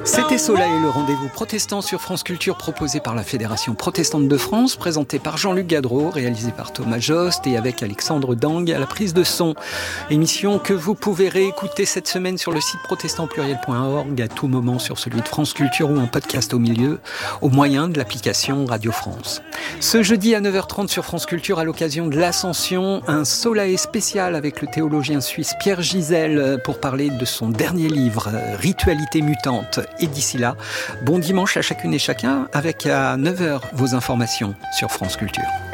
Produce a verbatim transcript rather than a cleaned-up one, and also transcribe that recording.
C'était Soleil, le rendez-vous protestant sur France Culture proposé par la Fédération protestante de France, présenté par Jean-Luc Gadreau, réalisé par Thomas Jost et avec Alexandre Dang à la prise de son. Émission que vous pouvez réécouter cette semaine sur le site protestant pluriel point org, à tout moment sur celui de France Culture ou en podcast au milieu, au moyen de l'application Radio France. Ce jeudi à neuf heures trente sur France Culture, à l'occasion de l'Ascension, un Soleil spécial avec le théologien suisse Pierre Gisèle pour parler de son dernier livre, Ritualité mutante. Et d'ici là, bon dimanche à chacune et chacun avec à neuf heures vos informations sur France Culture.